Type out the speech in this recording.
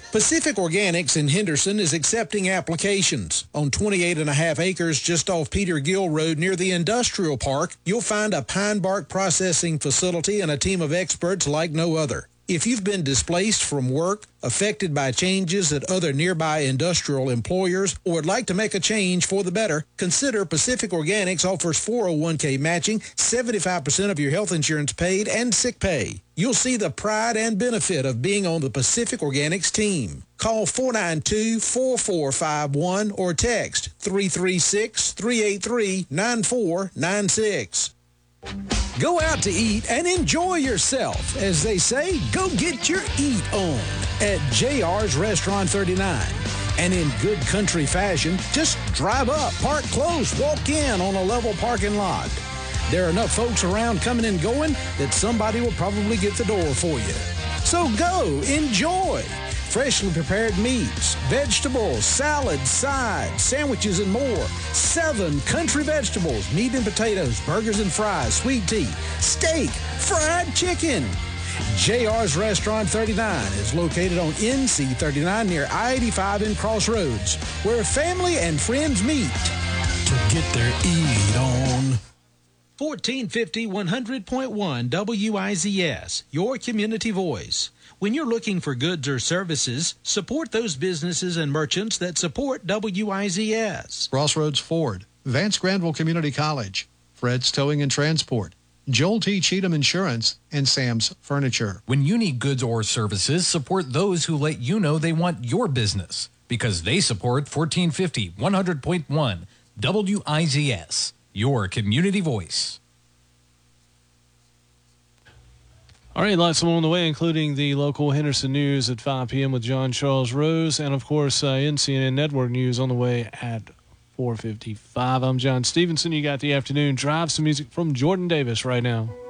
Pacific Organics in Henderson is accepting applications. On 28.5 acres just off Peter Gill Road near the industrial park, you'll find a pine bark processing facility and a team of experts like no other. If you've been displaced from work, affected by changes at other nearby industrial employers, or would like to make a change for the better, consider Pacific Organics offers 401k matching, 75% of your health insurance paid, and sick pay. You'll see the pride and benefit of being on the Pacific Organics team. Call 492-4451 or text 336-383-9496. Go out to eat and enjoy yourself. As they say, go get your eat on at JR's Restaurant 39. And in good country fashion, just drive up, park close, walk in on a level parking lot. There are enough folks around coming and going that somebody will probably get the door for you. So go, enjoy. Freshly prepared meats, vegetables, salads, sides, sandwiches, and more. 7 country vegetables, meat and potatoes, burgers and fries, sweet tea, steak, fried chicken. JR's Restaurant 39 is located on NC 39 near I-85 in Crossroads, where family and friends meet to get their eat on. 1450 100.1 WIZS, your community voice. When you're looking for goods or services, support those businesses and merchants that support WIZS. Crossroads Ford, Vance Granville Community College, Fred's Towing and Transport, Joel T. Cheatham Insurance, and Sam's Furniture. When you need goods or services, support those who let you know they want your business, because they support 1450 100.1 WIZS, your community voice. All right, lots more on the way, including the local Henderson news at 5 p.m. with John Charles Rose, and, of course, NCNN Network news on the way at 4:55. I'm John Stevenson. You got the afternoon drive. Some music from Jordan Davis right now.